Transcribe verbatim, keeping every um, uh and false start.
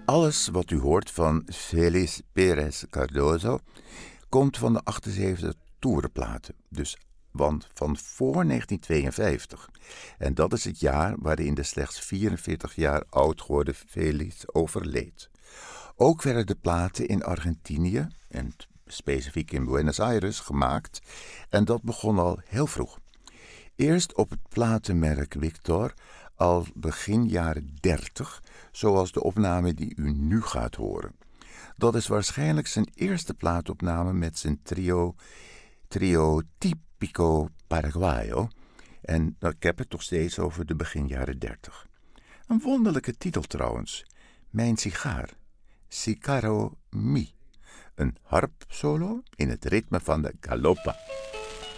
Alles wat u hoort van Félix Pérez Cardoso komt van de achtenzeventig toerenplaten, dus want van voor negentien tweeënvijftig. En dat is het jaar waarin de slechts vierenveertig jaar oud geworden Félix overleed. Ook werden de platen in Argentinië, en specifiek in Buenos Aires, gemaakt en dat begon al heel vroeg. Eerst op het platenmerk Victor, al begin jaren dertig, zoals de opname die u nu gaat horen. Dat is waarschijnlijk zijn eerste plaatopname met zijn trio, trio Típico Paraguayo. En ik heb het toch steeds over de begin jaren dertig. Een wonderlijke titel trouwens. Mijn sigaar. Cigarro Mi. Een harpsolo in het ritme van de galopa.